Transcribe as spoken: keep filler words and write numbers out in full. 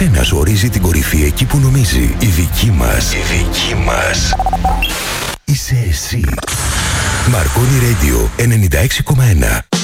καθένας ορίζει την κορυφή εκεί που νομίζει. Η δική μας. Η δική μας. Είσαι εσύ. Marconi Radio ενενήντα έξι κόμμα ένα.